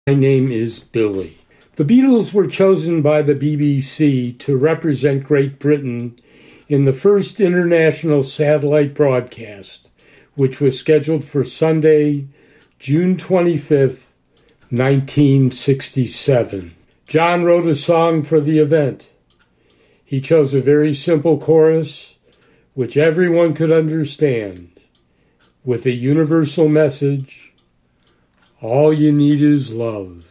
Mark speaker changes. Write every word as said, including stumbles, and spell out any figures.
Speaker 1: My name is Billy. The Beatles were chosen by the B B C to represent Great Britain in the first international satellite broadcast, which was scheduled for Sunday, June twenty-fifth, nineteen sixty-seven. John wrote a song for the event. He chose a very simple chorus, which everyone could understand, with a universal message: all you need is love.